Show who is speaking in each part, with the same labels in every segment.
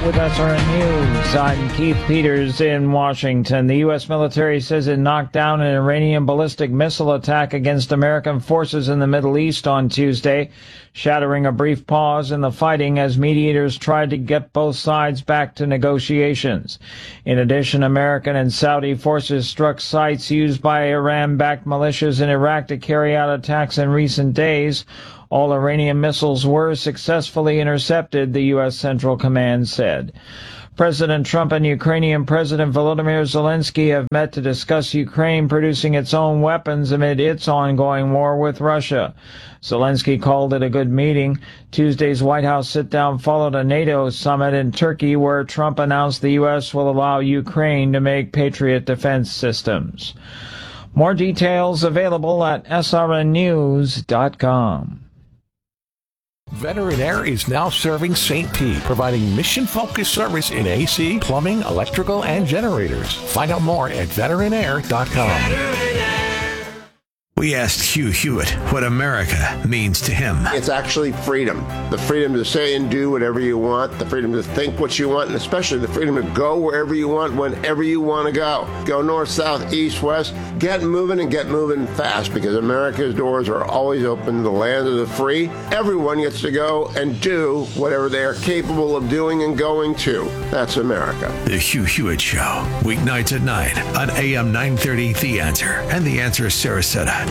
Speaker 1: With SRN News, I'm Keith Peters in Washington. The U.S. military says it knocked down an Iranian ballistic missile attack against American forces in the Middle East on Tuesday, shattering a brief pause in the fighting as mediators tried to get both sides back to negotiations. In addition, American and Saudi forces struck sites used by Iran-backed militias in Iraq to carry out attacks in recent days. All Iranian missiles were successfully intercepted, the U.S. Central Command said. President Trump and Ukrainian President Volodymyr Zelensky have met to discuss Ukraine producing its own weapons amid its ongoing war with Russia. Zelensky called it a good meeting. Tuesday's White House sit-down followed a NATO summit in Turkey where Trump announced the U.S. will allow Ukraine to make Patriot defense systems. More details available at srnnews.com.
Speaker 2: Veteran Air is now serving St. Pete, providing mission-focused service in AC, plumbing, electrical, and generators. Find out more at veteranAir.com.
Speaker 3: We asked Hugh Hewitt what America means to him.
Speaker 4: It's actually freedom. The freedom to say and do whatever you want, the freedom to think what you want, and especially the freedom to go wherever you want, whenever you want to go. Go north, south, east, west. Get moving and get moving fast because America's doors are always open. The land of the free. Everyone gets to go and do whatever they are capable of doing and going to. That's America.
Speaker 3: The Hugh Hewitt Show, weeknights at 9 on AM 930 The Answer and TheAnswerSarasota.com.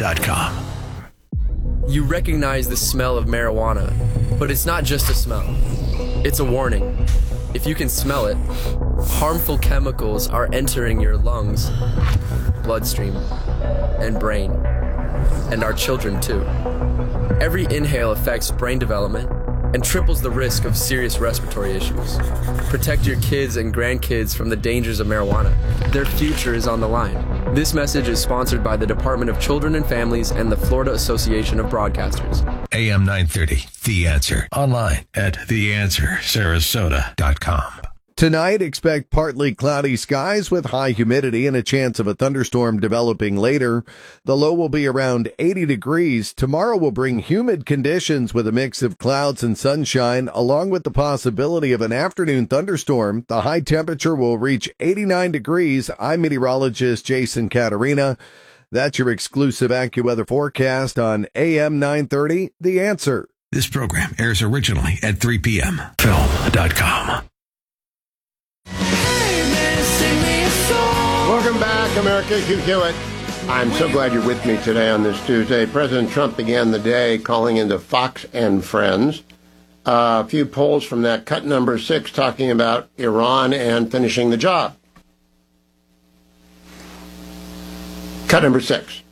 Speaker 5: You recognize the smell of marijuana, but it's not just a smell. It's a warning. If you can smell it, harmful chemicals are entering your lungs, bloodstream, and brain, and our children too. Every inhale affects brain development and triples the risk of serious respiratory issues. Protect your kids and grandkids from the dangers of marijuana. Their future is on the line. This message is sponsored by the Department of Children and Families and the Florida Association of Broadcasters.
Speaker 3: AM 930, The Answer. Online at TheAnswerSarasota.com.
Speaker 6: Tonight, expect partly cloudy skies with high humidity and a chance of a thunderstorm developing later. The low will be around 80 degrees. Tomorrow will bring humid conditions with a mix of clouds and sunshine, along with the possibility of an afternoon thunderstorm. The high temperature will reach 89 degrees. I'm meteorologist Jason Caterina. That's your exclusive AccuWeather forecast on AM 930, The Answer.
Speaker 3: This program airs originally at 3 p.m. Film.com.
Speaker 4: Welcome back, America. Hugh Hewitt. I'm so glad you're with me today on this Tuesday. President Trump began the day calling into Fox and Friends. A few polls from that. Cut number 6 talking about Iran and finishing the job. Cut number 6.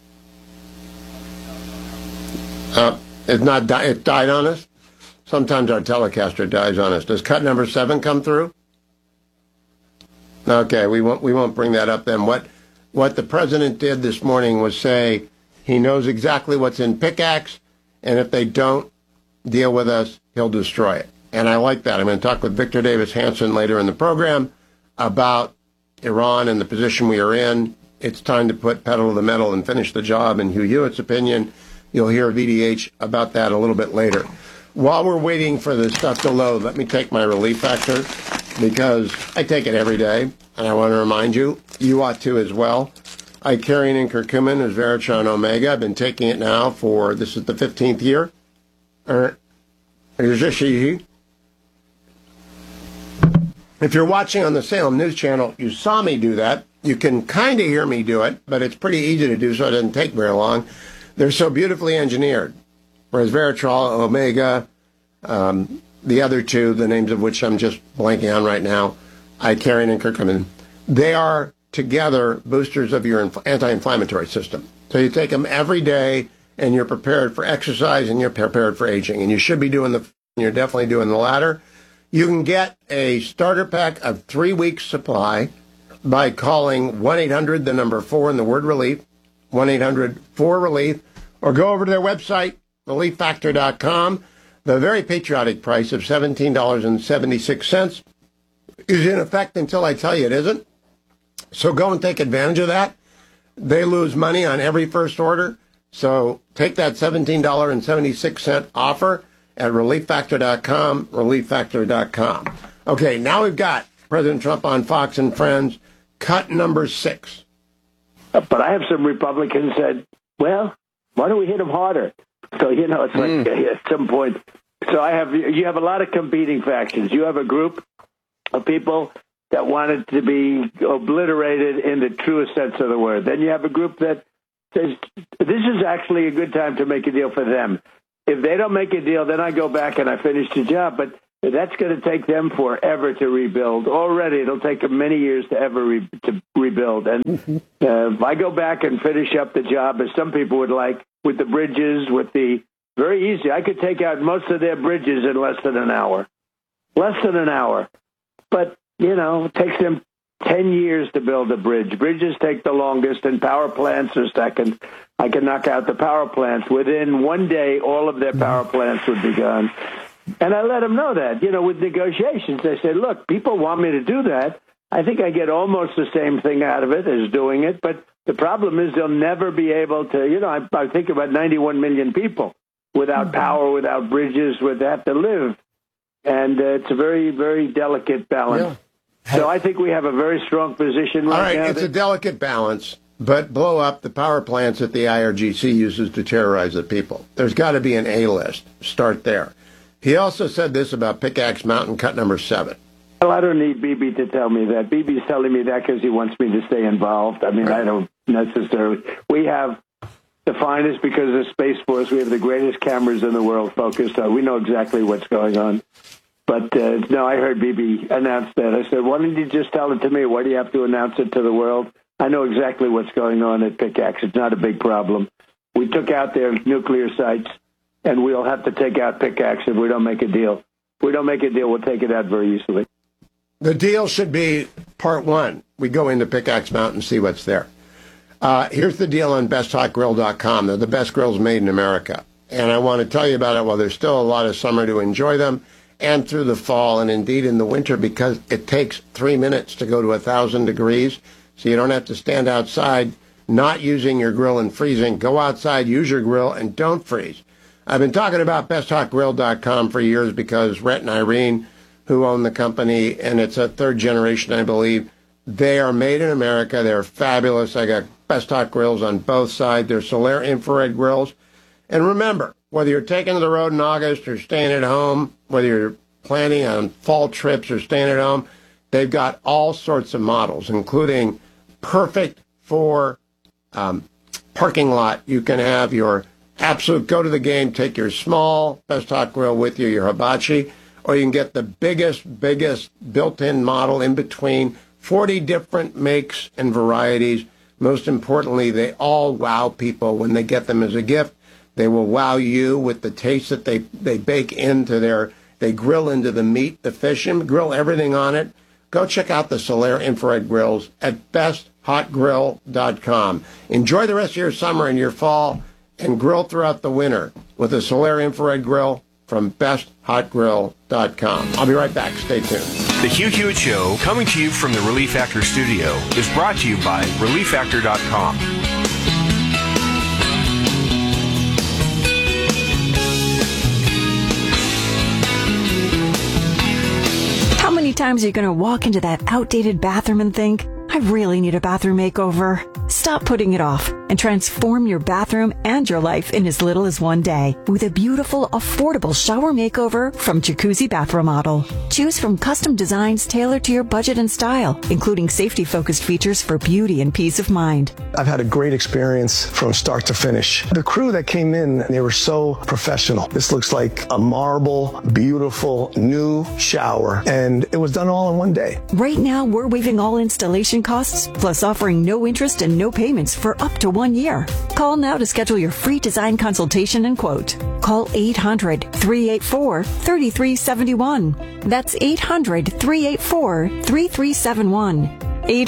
Speaker 4: It died on us. Sometimes our Telecaster dies on us. Does cut number 7 come through? Okay, we won't bring that up then. What the president did this morning was say he knows exactly what's in pickaxe, and if they don't deal with us, he'll destroy it. And I like that. I'm going to talk with Victor Davis Hanson later in the program about Iran and the position we are in. It's time to put pedal to the metal and finish the job. In Hugh Hewitt's opinion, you'll hear VDH about that a little bit later. While we're waiting for the stuff to load, let me take my relief factor, because I take it every day, and I want to remind you, you ought to as well. Icarian and curcumin is Veritron Omega. I've been taking it now for, this is the 15th year. If you're watching on the Salem News Channel, you saw me do that. You can kind of hear me do it, but it's pretty easy to do, so it doesn't take very long. They're so beautifully engineered. Whereas Veritron Omega, the other two, the names of which I'm just blanking on right now, Icarian and curcumin, they are together boosters of your anti-inflammatory system. So you take them every day, and you're prepared for exercise, and you're prepared for aging. And you should be doing you're definitely doing the latter. You can get a starter pack of 3 weeks supply by calling 1-800, the number 4 and the word relief, 1-800-4-RELIEF, or go over to their website, relieffactor.com. The very patriotic price of $17.76 is in effect until I tell you it isn't. So go and take advantage of that. They lose money on every first order. So take that $17.76 offer at relieffactor.com, relieffactor.com. Okay, now we've got President Trump on Fox and Friends, cut number 6.
Speaker 7: But I have some Republicans said, well, why don't we hit them harder? So, it's like at some point. So you have a lot of competing factions. You have a group of people that wanted to be obliterated in the truest sense of the word. Then you have a group that says, this is actually a good time to make a deal for them. If they don't make a deal, then I go back and I finish the job. But that's going to take them forever to rebuild. Already, it'll take them many years to ever to rebuild. And if I go back and finish up the job, as some people would like, with the bridges, very easy. I could take out most of their bridges in less than an hour. Less than an hour. But, it takes them 10 years to build a bridge. Bridges take the longest, and power plants are second. I can knock out the power plants. Within one day, all of their power plants would be gone. And I let them know that, with negotiations. I said, look, people want me to do that. I think I get almost the same thing out of it as doing it. But the problem is they'll never be able to, I think about 91 million people without power, without bridges, would have to live. And it's a very, very delicate balance. Yeah. So I think we have a very strong position right now.
Speaker 4: All right, it's a delicate balance, but blow up the power plants that the IRGC uses to terrorize the people. There's got to be an A list. Start there. He also said this about Pickaxe Mountain, cut number 7.
Speaker 7: Well, I don't need Bibi to tell me that. Bibi's telling me that because he wants me to stay involved. I mean, right. I don't necessarily. We have the finest, because of Space Force, we have the greatest cameras in the world focused on. We know exactly what's going on. But, no, I heard Bibi announce that. I said, why don't you just tell it to me? Why do you have to announce it to the world? I know exactly what's going on at Pickaxe. It's not a big problem. We took out their nuclear sites, and we'll have to take out Pickaxe if we don't make a deal. If we don't make a deal, we'll take it out very easily.
Speaker 4: The deal should be part 1. We go into Pickaxe Mountain and see what's there. Here's the deal on besthotgrill.com. They're the best grills made in America. And I want to tell you about it while there's still a lot of summer to enjoy them, and through the fall, and indeed in the winter, because it takes 3 minutes to go to 1,000 degrees. So you don't have to stand outside not using your grill and freezing. Go outside, use your grill, and don't freeze. I've been talking about besthotgrill.com for years because Rhett and Irene, who own the company, and it's a 3rd generation, I believe, they are made in America. They're fabulous. I got Best Hot grills on both sides. They're Solaire infrared grills. And remember, whether you're taking to the road in August or staying at home, whether you're planning on fall trips or staying at home, they've got all sorts of models, including perfect for parking lot. You can have your absolute go to the game, take your small Best Hot grill with you, your hibachi, or you can get the biggest built-in model in between, 40 different makes and varieties. Most importantly, they all wow people when they get them as a gift. They will wow you with the taste that they bake into they grill into the meat, the fish, and grill everything on it. Go check out the Solaire infrared grills at besthotgrill.com. Enjoy the rest of your summer and your fall, and grill throughout the winter with a Solaire infrared grill from besthotgrill.com. I'll be right back. Stay tuned.
Speaker 8: The Hugh Hewitt Show, coming to you from the Relief Factor studio, is brought to you by ReliefFactor.com.
Speaker 9: How many times are you going to walk into that outdated bathroom and think, I really need a bathroom makeover? Stop putting it off and transform your bathroom and your life in as little as one day with a beautiful, affordable shower makeover from Jacuzzi Bath Remodel. Choose from custom designs tailored to your budget and style, including safety-focused features for beauty and peace of mind.
Speaker 10: I've had a great experience from start to finish. The crew that came in, they were so professional. This looks like a marble, beautiful, new shower, and it was done all in one day.
Speaker 9: Right now, we're waiving all installation costs, plus offering no interest and no payments for up to 1 year. Call now to schedule your free design consultation and quote. Call 800-384-3371. That's 800-384-3371.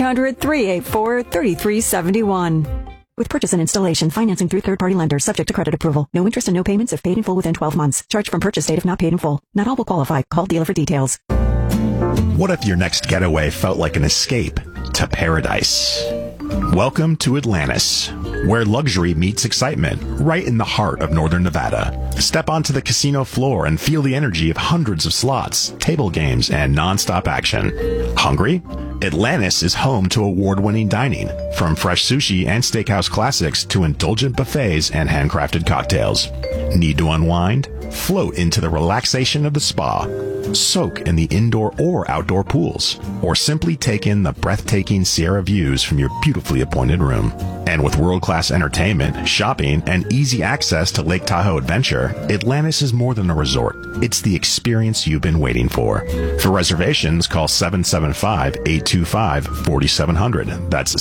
Speaker 9: 800-384-3371. With purchase and installation, financing through third-party lenders, subject to credit approval. No interest and no payments if paid in full within 12 months. Charge from purchase date if not paid in full. Not all will qualify. Call dealer for details.
Speaker 11: What if your next getaway felt like an escape to paradise? Welcome to Atlantis. where luxury meets excitement, right in the heart of northern Nevada. Step onto the casino floor and feel the energy of hundreds of slots, table games, and non-stop action. Hungry? Atlantis is home to award-winning dining, from fresh sushi and steakhouse classics to indulgent buffets and handcrafted cocktails. Need to unwind? Float into the relaxation of the spa. Soak in the indoor or outdoor pools, or simply take in the breathtaking Sierra views from your beautifully appointed room. And with world-class entertainment, shopping, and easy access to Lake Tahoe Adventure, Atlantis is more than a resort. It's the experience you've been waiting for. For reservations, call 775-825-4700. That's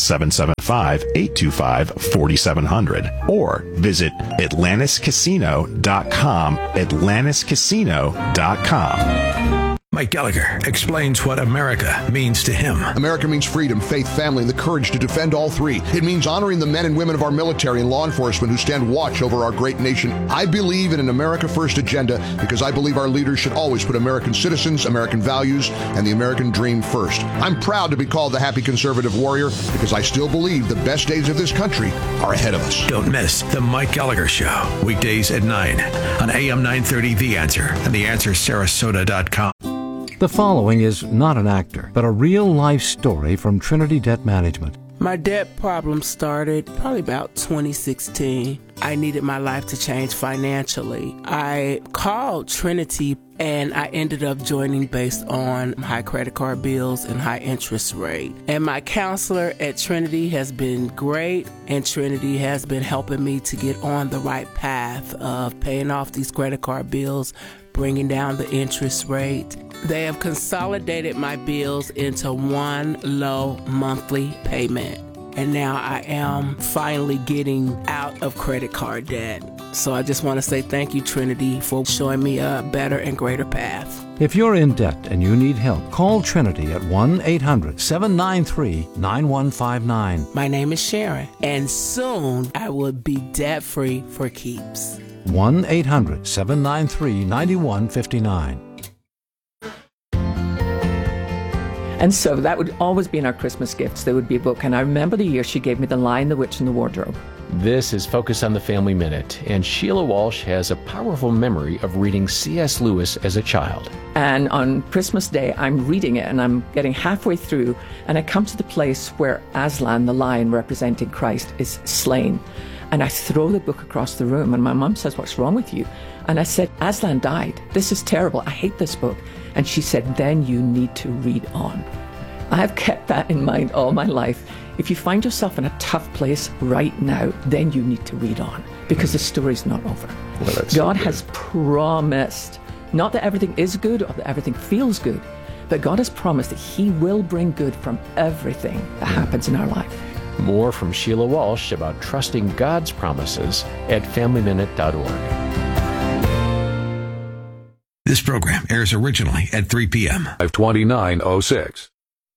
Speaker 11: 775-825-4700. Or visit AtlantisCasino.com. AtlantisCasino.com.
Speaker 3: Mike Gallagher explains what America means to him.
Speaker 12: America means freedom, faith, family, and the courage to defend all three. It means honoring the men and women of our military and law enforcement who stand watch over our great nation. I believe in an America First agenda because I believe our leaders should always put American citizens, American values, and the American dream first. I'm proud to be called the happy conservative warrior because I still believe the best days of this country are ahead of us.
Speaker 3: Don't miss The Mike Gallagher Show, weekdays at 9 on AM 930 The Answer and TheAnswerSarasota.com.
Speaker 13: The following is not an actor, but a real-life story from Trinity Debt Management.
Speaker 14: My debt problem started probably about 2016. I needed my life to change financially. I called Trinity and I ended up joining based on high credit card bills and high interest rate. And my counselor at Trinity has been great, and Trinity has been helping me to get on the right path of paying off these credit card bills, bringing down the interest rate. They have consolidated my bills into one low monthly payment. And now I am finally getting out of credit card debt. So I just want to say thank you, Trinity, for showing me a better and greater path.
Speaker 13: If you're in debt and you need help, call Trinity at 1-800-793-9159.
Speaker 14: My name is Sharon, and soon I will be debt-free for keeps.
Speaker 13: 1-800-793-9159.
Speaker 15: And so that would always be in our Christmas gifts. There would be a book. And I remember the year she gave me The Lion, the Witch, and the Wardrobe.
Speaker 16: This is Focus on the Family Minute. And Sheila Walsh has a powerful memory of reading C.S. Lewis as a child.
Speaker 15: And on Christmas Day, I'm reading it and I'm getting halfway through. And I come to the place where Aslan, the lion representing Christ, is slain. And I throw the book across the room. And my mum says, "What's wrong with you?" And I said, "Aslan died. This is terrible. I hate this book." And she said, "Then you need to read on." I have kept that in mind all my life. If you find yourself in a tough place right now, then you need to read on, because the story's not over.
Speaker 16: Well,
Speaker 15: God has promised, not that everything is good or that everything feels good, but God has promised that He will bring good from everything that happens in our life.
Speaker 16: More from Sheila Walsh about trusting God's promises at FamilyMinute.org.
Speaker 3: This program airs originally at 3 p.m.
Speaker 2: 52906.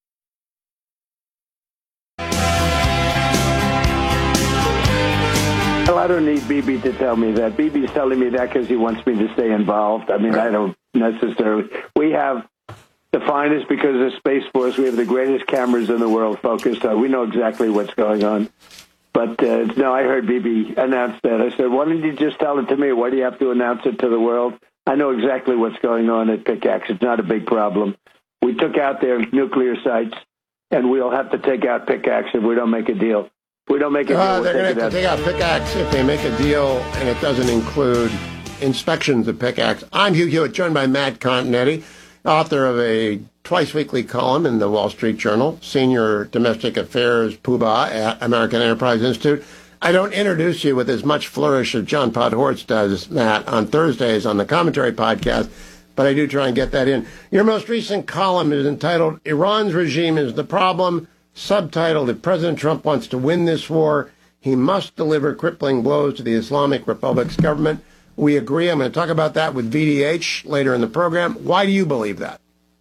Speaker 7: Well, I don't need Bibi to tell me that. Bibi's telling me that because he wants me to stay involved. I mean, I don't necessarily. We have the finest, because of Space Force, we have the greatest cameras in the world focused on. We know exactly what's going on. But, no, I heard Bibi announce that. I said, why didn't you just tell it to me? Why do you have to announce it to the world? I know exactly what's going on at Pickaxe. It's not a big problem. We took out their nuclear sites, and we'll have to take out Pickaxe if we don't make a deal. If we don't make a deal,
Speaker 4: they're going to have to take out Pickaxe if they make a deal, and it doesn't include inspections of Pickaxe. I'm Hugh Hewitt, joined by Matt Continetti, author of a twice-weekly column in the Wall Street Journal, senior domestic affairs poobah at American Enterprise Institute. I don't introduce you with as much flourish as John Podhoretz does, Matt, on Thursdays on the Commentary Podcast, but I do try and get that in. Your most recent column is entitled, Iran's Regime is the Problem, subtitled, If President Trump wants to win this war, he must deliver crippling blows to the Islamic Republic's government. We agree. I'm going to talk about that with VDH later in the program. Why do you believe that?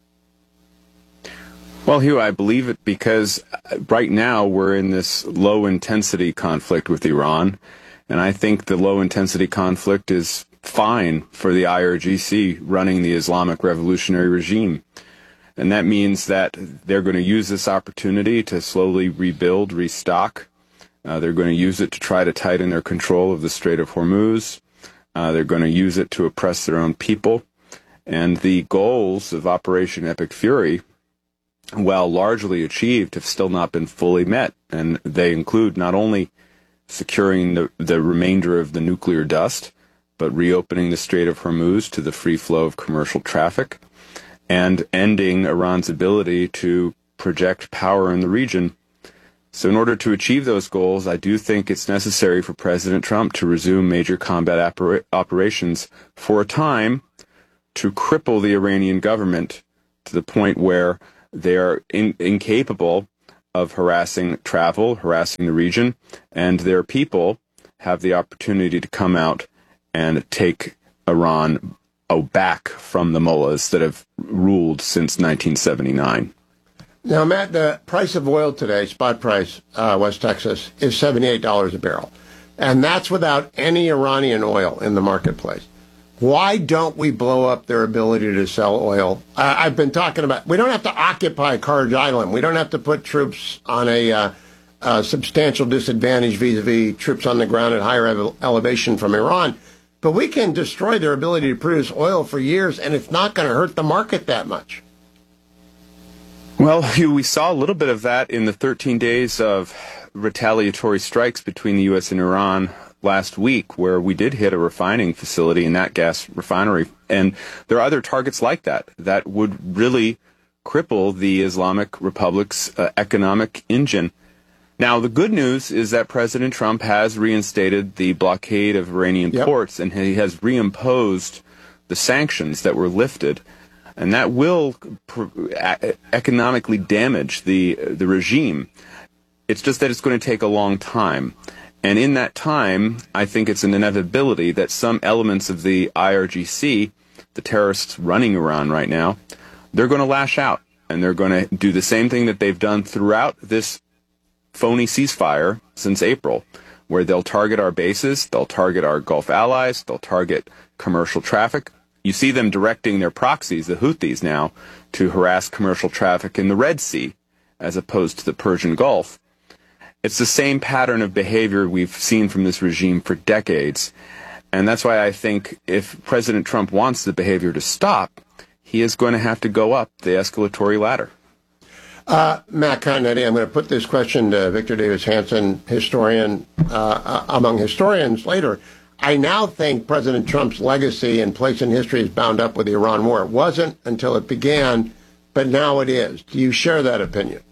Speaker 17: Well, Hugh, I believe it because right now we're in this low-intensity conflict with Iran, and I think the low-intensity conflict is fine for the IRGC running the Islamic Revolutionary Regime. And that means that they're going to use this opportunity to slowly rebuild, restock They're going to use it to try to tighten their control of the Strait of Hormuz. They're going to use it to oppress their own people. And the goals of Operation Epic Fury, while largely achieved, have still not been fully met. And they include not only securing the remainder of the nuclear dust, but reopening the Strait of Hormuz to the free flow of commercial traffic and ending Iran's ability to project power in the region. So in order to achieve those goals, I do think it's necessary for President Trump to resume major combat operations for a time to cripple the Iranian government to the point where they are incapable of harassing travel, harassing the region, and their people have the opportunity to come out and take Iran back from the mullahs that have ruled since 1979.
Speaker 4: Now, Matt, the price of oil today, spot price, West Texas, is $78 a barrel. And that's without any Iranian oil in the marketplace. Why don't we blow up their ability to sell oil? I've been talking about, we don't have to occupy Karj Island. We don't have to put troops on a substantial disadvantage vis-a-vis troops on the ground at higher elevation from Iran. But we can destroy their ability to produce oil for years, and it's not going to hurt the market that much.
Speaker 17: Well, we saw a little bit of that in the 13 days of retaliatory strikes between the U.S. and Iran last week, where we did hit a refining facility, a nat gas refinery. And there are other targets like that would really cripple the Islamic Republic's economic engine. Now, the good news is that President Trump has reinstated the blockade of Iranian ports, and he has reimposed the sanctions that were lifted. And that will economically damage the regime. It's just that it's going to take a long time. And in that time, I think it's an inevitability that some elements of the IRGC, the terrorists running Iran right now, they're going to lash out. And they're going to do the same thing that they've done throughout this phony ceasefire since April, where they'll target our bases, they'll target our Gulf allies, they'll target commercial traffic. You see them directing their proxies, the Houthis now, to harass commercial traffic in the Red Sea, as opposed to the Persian Gulf. It's the same pattern of behavior we've seen from this regime for decades. And that's why I think if President Trump wants the behavior to stop, he is going to have to go up the escalatory ladder.
Speaker 4: Matt Continetti, I'm going to put this question to Victor Davis Hanson, historian, among historians later. I now think President Trump's legacy and place in history is bound up with the Iran war. It wasn't until it began, but now it is. Do you share that opinion?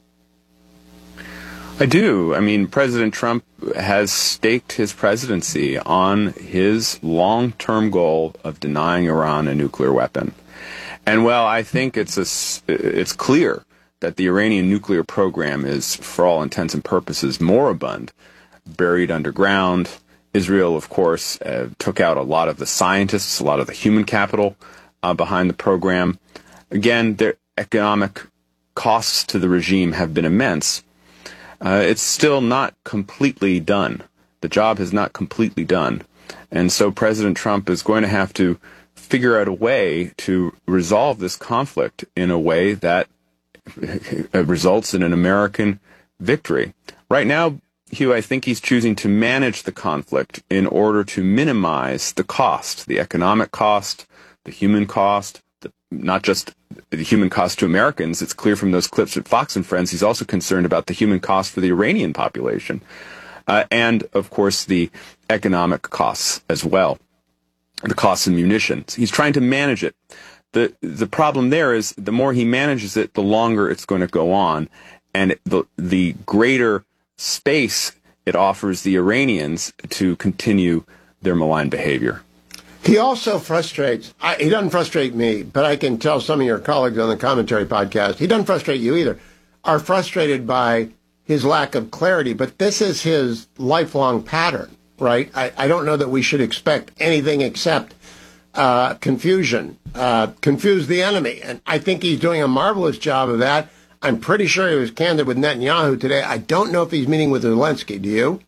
Speaker 17: I do. I mean, President Trump has staked his presidency on his long-term goal of denying Iran a nuclear weapon. And while I think it's clear that the Iranian nuclear program is, for all intents and purposes, moribund, buried underground. Israel, of course, took out a lot of the scientists, a lot of the human capital behind the program. Again, their economic costs to the regime have been immense. It's still not completely done. The job is not completely done. And so President Trump is going to have to figure out a way to resolve this conflict in a way that results in an American victory. Right now, Hugh, I think he's choosing to manage the conflict in order to minimize the cost, the economic cost, the human cost, not just the human cost to Americans. It's clear from those clips at Fox and Friends, he's also concerned about the human cost for the Iranian population. And, of course, the economic costs as well, the costs of munitions. He's trying to manage it. The problem there is the more he manages it, the longer it's going to go on, and the greater space it offers the Iranians to continue their malign behavior.
Speaker 4: He also frustrates, he doesn't frustrate me, but I can tell some of your colleagues on the commentary podcast, he doesn't frustrate you either, are frustrated by his lack of clarity. But this is his lifelong pattern, right? I don't know that we should expect anything except confusion, confuse the enemy. And I think he's doing a marvelous job of that. I'm pretty sure he was candid with Netanyahu today. I don't know if he's meeting with Zelensky. Do you?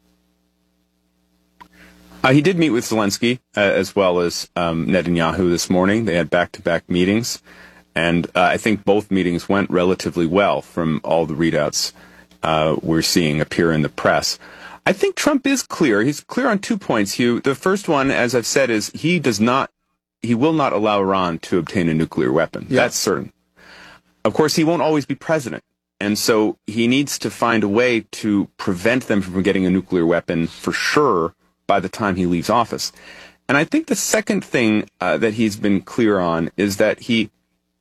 Speaker 17: He did meet with Zelensky as well as Netanyahu this morning. They had back-to-back meetings. And I think both meetings went relatively well from all the readouts. we're seeing appear in the press. I think Trump is clear. He's clear on 2 points, Hugh. The first one, as I've said, is he will not allow Iran to obtain a nuclear weapon. Yep. That's certain. Of course, he won't always be president. And so he needs to find a way to prevent them from getting a nuclear weapon for sure by the time he leaves office. And I think the second thing that he's been clear on is that he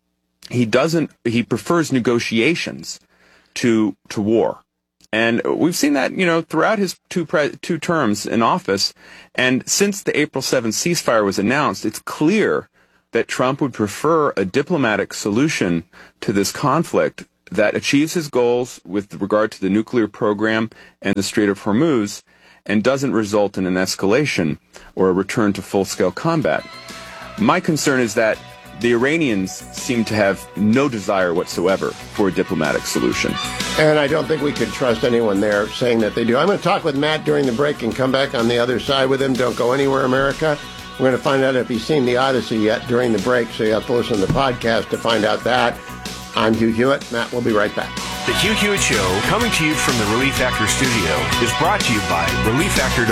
Speaker 17: prefers negotiations to war. And we've seen that, throughout his two terms in office. And since the April 7th ceasefire was announced, it's clear that Trump would prefer a diplomatic solution to this conflict that achieves his goals with regard to the nuclear program and the Strait of Hormuz and doesn't result in an escalation or a return to full-scale combat. My concern is that the Iranians seem to have no desire whatsoever for a diplomatic solution.
Speaker 4: And I don't think we could trust anyone there saying that they do. I'm going to talk with Matt during the break and come back on the other side with him. Don't go anywhere, America. We're going to find out if he's seen The Odyssey yet during the break, so you have to listen to the podcast to find out that. I'm Hugh Hewitt. Matt will be right back.
Speaker 8: The Hugh Hewitt Show, coming to you from the Relief Factor studio, is brought to you by ReliefFactor.com.